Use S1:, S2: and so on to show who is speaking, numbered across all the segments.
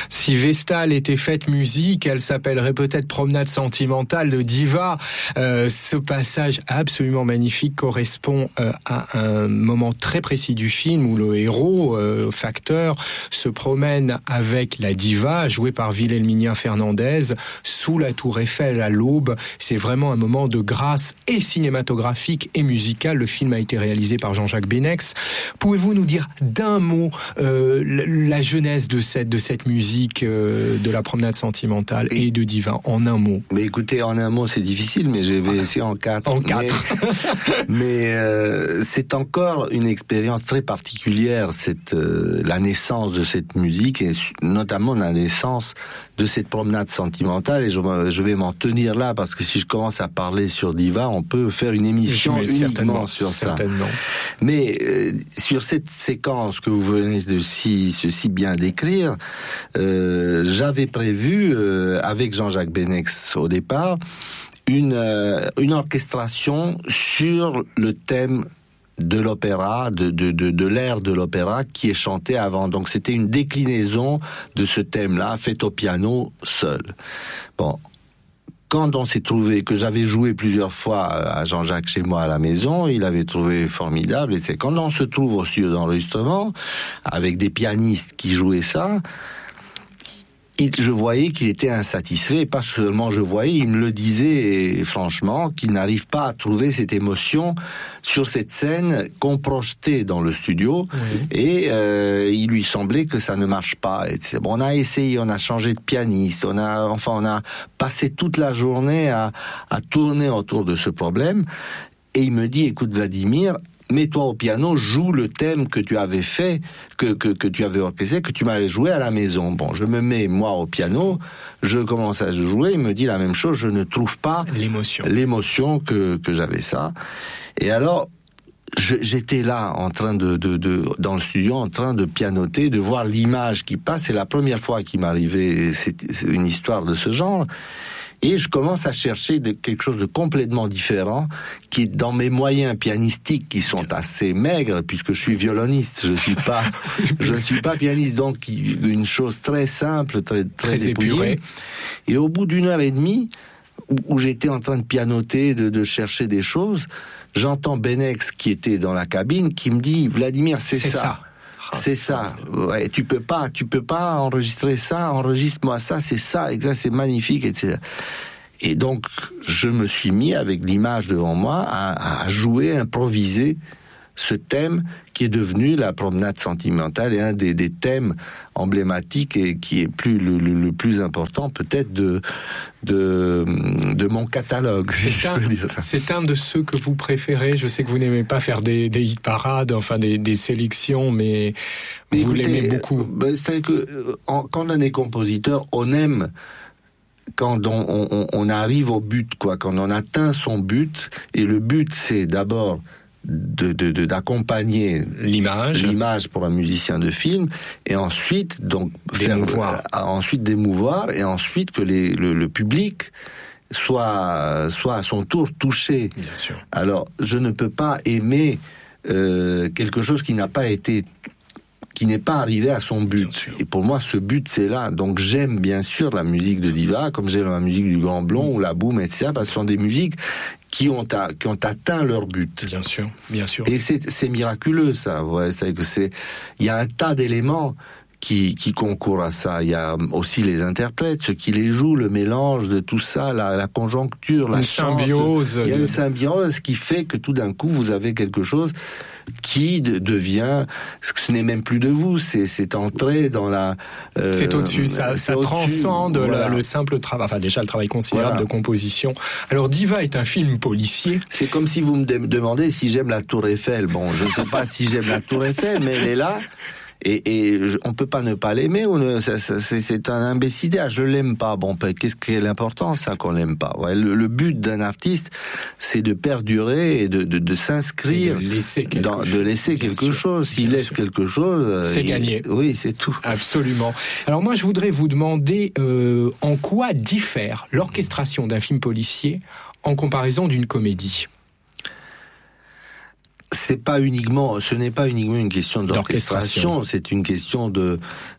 S1: Si Vestale était faite musique, elle s'appellerait peut-être Promenade sentimentale de Diva. Ce passage absolument magnifique correspond à un moment très précis du film où le héros, Facteur, se promène avec la diva, jouée par Wilhelmina Fernandez, sous la tour Eiffel à l'aube. C'est vraiment un moment de grâce et cinématographique et musical. Le film a été réalisé par Jean-Jacques Benex. Pouvez-vous nous dire d'un mot la genèse de cette musique de la Promenade sentimentale et de Diva, en un mot?
S2: Mais écoutez, en un mot c'est difficile, mais je vais essayer en quatre.
S1: En quatre.
S2: Mais c'est encore une expérience très particulière, la naissance de cette musique, et notamment la naissance de cette promenade sentimentale. Et je vais m'en tenir là, parce que si je commence à parler sur Diva, on peut faire une émission uniquement sur ça. Mais sur cette séquence que vous venez de si bien décrire, j'avais prévu, avec Jean-Jacques Benex au départ, une orchestration sur le thème de l'opéra, de l'ère de l'opéra qui est chanté avant. Donc c'était une déclinaison de ce thème-là, fait au piano seul. Bon, quand on s'est trouvé, que j'avais joué plusieurs fois à Jean-Jacques chez moi à la maison, il avait trouvé formidable. Et c'est quand on se trouve au studio d'enregistrement, avec des pianistes qui jouaient ça, je voyais qu'il était insatisfait, et pas seulement je voyais, il me le disait franchement, qu'il n'arrive pas à trouver cette émotion sur cette scène qu'on projetait dans le studio, et il lui semblait que ça ne marche pas. Bon, on a essayé, on a changé de pianiste, on a passé toute la journée à tourner autour de ce problème, et il me dit, écoute Vladimir, mets-toi au piano, joue le thème que tu avais fait, que tu avais orchestré, que tu m'avais joué à la maison. Bon, je me mets, moi, au piano, je commence à jouer, il me dit la même chose, je ne trouve pas l'émotion que j'avais ça. Et alors, j'étais là, en train dans le studio, en train de pianoter, de voir l'image qui passe. C'est la première fois qu'il m'arrivait c'est une histoire de ce genre. Et je commence à chercher quelque chose de complètement différent, qui, dans mes moyens pianistiques, qui sont assez maigres, puisque je suis violoniste, je ne suis pas pianiste, donc une chose très simple, très épurée. Et au bout d'une heure et demie, où j'étais en train de pianoter, de chercher des choses, j'entends Benex, qui était dans la cabine, qui me dit, Vladimir, c'est ça. C'est ça. Ouais, tu peux pas enregistrer ça. Enregistre-moi ça. C'est ça. Exact. C'est magnifique, etc. Et donc, je me suis mis avec l'image devant moi à jouer, improviser ce thème qui est devenu la promenade sentimentale et un des thèmes emblématiques et qui est le plus important peut-être de mon catalogue.
S1: C'est un de ceux que vous préférez. Je sais que vous n'aimez pas faire des hit parades, enfin des sélections, mais vous l'aimez beaucoup.
S2: C'est que quand on est compositeur, on aime quand on arrive au but, quoi, quand on atteint son but, et le but c'est d'abord d'accompagner l'image pour un musicien de film, et ensuite donc d'émouvoir, et ensuite que le public soit à son tour touché.
S1: Bien sûr.
S2: Alors je ne peux pas aimer quelque chose qui n'est pas arrivé à son but. Et pour moi, ce but, c'est là. Donc j'aime bien sûr la musique de Diva, comme j'aime la musique du Grand Blond ou la Boum, etc. Parce que ce sont des musiques qui ont atteint leur but.
S1: Bien sûr, bien sûr.
S2: Et c'est miraculeux, ça. Ouais, c'est-à-dire que il y a un tas d'éléments qui concourent à ça. Il y a aussi les interprètes, ceux qui les jouent, le mélange de tout ça, la conjoncture, la
S1: symbiose.
S2: Il y a une symbiose qui fait que tout d'un coup, vous avez quelque chose qui devient, ce n'est même plus de vous, c'est entré dans la...
S1: c'est au-dessus, ça transcende le simple travail, enfin déjà le travail considérable de composition. Alors Diva est un film policier.
S2: C'est comme si vous me demandez si j'aime la Tour Eiffel. Bon, je ne sais pas si j'aime la Tour Eiffel, mais elle est là. Et on peut pas ne pas l'aimer, c'est un imbécidaire. Je l'aime pas. Bon, qu'est-ce qui est l'important, ça, qu'on l'aime pas? Ouais, le but d'un artiste, c'est de perdurer et de s'inscrire, de laisser quelque chose. S'il laisse quelque chose,
S1: c'est gagné.
S2: Oui, c'est tout.
S1: Absolument. Alors moi, je voudrais vous demander en quoi diffère l'orchestration d'un film policier en comparaison d'une comédie.
S2: ce n'est pas uniquement une question d'orchestration, c'est une question de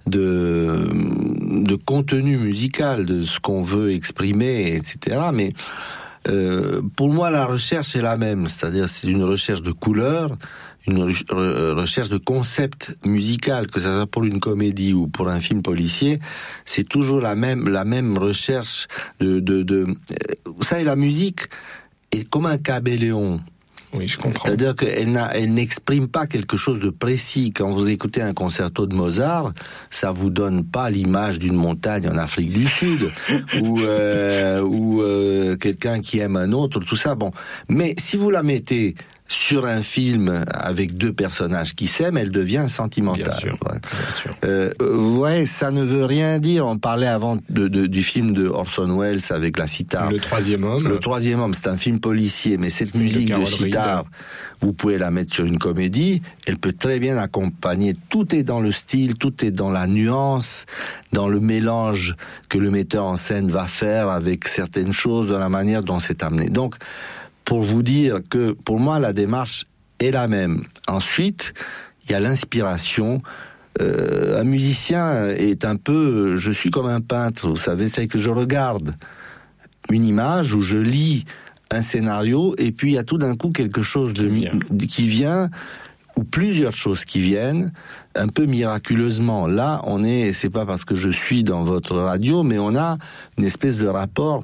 S2: contenu musical, de ce qu'on veut exprimer, etc. Mais pour moi, la recherche est la même, c'est-à-dire c'est une recherche de couleurs, une recherche de concept musical, que ça soit pour une comédie ou pour un film policier, c'est toujours la même recherche vous savez, la musique est comme un caméléon.
S1: Oui, je comprends.
S2: C'est-à-dire qu'elle n'exprime pas quelque chose de précis. Quand vous écoutez un concerto de Mozart, ça vous donne pas l'image d'une montagne en Afrique du Sud ou quelqu'un qui aime un autre, tout ça. Bon, mais si vous la mettez sur un film avec deux personnages qui s'aiment, elle devient sentimentale.
S1: Bien sûr, bien sûr.
S2: Ouais, ça ne veut rien dire. On parlait avant du film de Orson Welles avec la sitar.
S1: Le troisième homme.
S2: Le troisième homme, c'est un film policier, mais cette musique de sitar, vous pouvez la mettre sur une comédie, elle peut très bien accompagner. Tout est dans le style, tout est dans la nuance, dans le mélange que le metteur en scène va faire avec certaines choses, dans la manière dont c'est amené. Donc, pour vous dire que, pour moi, la démarche est la même. Ensuite, il y a l'inspiration. Un musicien est un peu... Je suis comme un peintre, vous savez, c'est que je regarde une image ou je lis un scénario, et puis il y a tout d'un coup quelque chose qui vient, ou plusieurs choses qui viennent, un peu miraculeusement. Là, c'est pas parce que je suis dans votre radio, mais on a une espèce de rapport...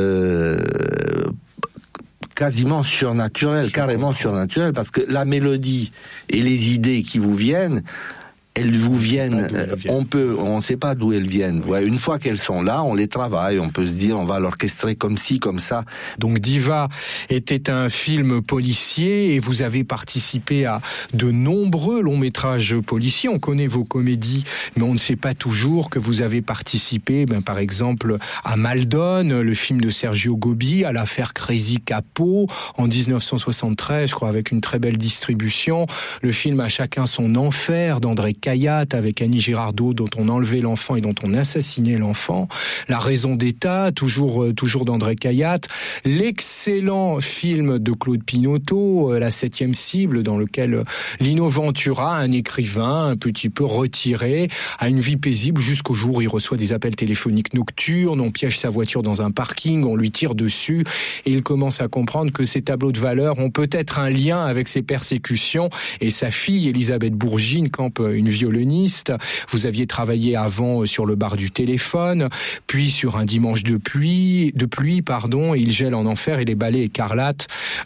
S2: quasiment surnaturel, carrément surnaturel, parce que la mélodie et les idées qui vous viennent, elles vous viennent, on ne sait pas d'où elles viennent. Ouais, une fois qu'elles sont là, on les travaille, on peut se dire, on va l'orchestrer comme ci, comme ça.
S1: Donc Diva était un film policier et vous avez participé à de nombreux longs métrages policiers. On connaît vos comédies, mais on ne sait pas toujours que vous avez participé, par exemple, à Maldon, le film de Sergio Gobi, à l'affaire Crazy Capo, en 1973, je crois, avec une très belle distribution. Le film À chacun son enfer, d'André Cayatte, avec Annie Girardot, dont on enlevait l'enfant et dont on assassinait l'enfant. La raison d'État, toujours d'André Cayatte. L'excellent film de Claude Pinoteau, La 7e cible, dans lequel Lino Ventura, un écrivain un petit peu retiré, a une vie paisible jusqu'au jour où il reçoit des appels téléphoniques nocturnes, on piège sa voiture dans un parking, on lui tire dessus, et il commence à comprendre que ces tableaux de valeurs ont peut-être un lien avec ses persécutions, et sa fille, Elisabeth Bourgine, campe une violoniste. Vous aviez travaillé avant sur Le bar du téléphone, puis sur Un dimanche de pluie, Il gèle en enfer et Les balais écarlates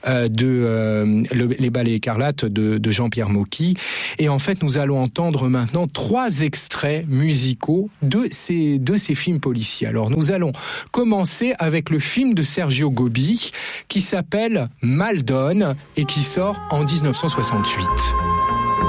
S1: de Jean-Pierre Mocky. Et en fait, nous allons entendre maintenant 3 extraits musicaux de ces films policiers. Alors, nous allons commencer avec le film de Sergio Gobi qui s'appelle Maldon et qui sort en 1968.